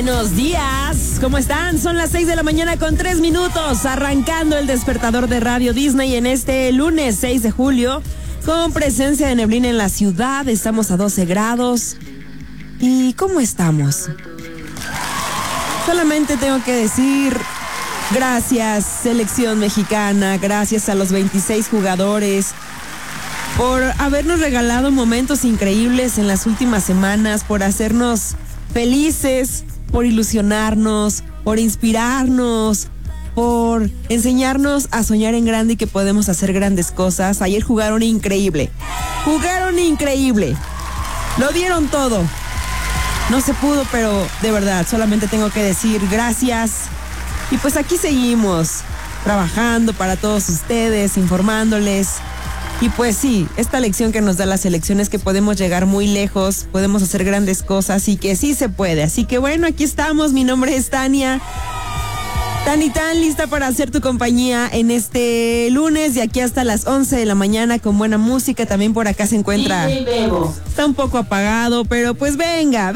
Buenos días, ¿cómo están? Son las 6 de la mañana con 3 minutos, arrancando el despertador de Radio Disney en este lunes 6 de julio, con presencia de neblina en la ciudad. Estamos a 12 grados. ¿Y cómo estamos? Solamente tengo que decir gracias, selección mexicana, gracias a los 26 jugadores por habernos regalado momentos increíbles en las últimas semanas, por hacernos felices, por ilusionarnos, por inspirarnos, por enseñarnos a soñar en grande y que podemos hacer grandes cosas. Ayer jugaron increíble, lo dieron todo. No se pudo, pero de verdad, solamente tengo que decir gracias. Y pues aquí seguimos, trabajando para todos ustedes, informándoles. Y pues sí, esta lección que nos da la selección es que podemos llegar muy lejos, podemos hacer grandes cosas y que sí se puede. Así que bueno, aquí estamos, mi nombre es Tania. Tan lista para hacer tu compañía en este lunes, de aquí hasta las 11 de la mañana con buena música. También por acá se encuentra... Está un poco apagado, pero pues venga.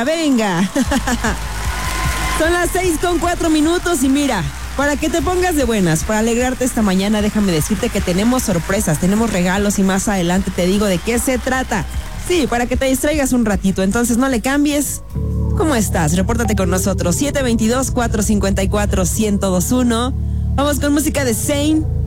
Son las 6:04 y mira, para que te pongas de buenas, para alegrarte esta mañana, déjame decirte que tenemos sorpresas, tenemos regalos y más adelante te digo de qué se trata. Sí, para que te distraigas un ratito, entonces no le cambies. ¿Cómo estás? Repórtate con nosotros, 722-454-1021. Vamos con música de Zayn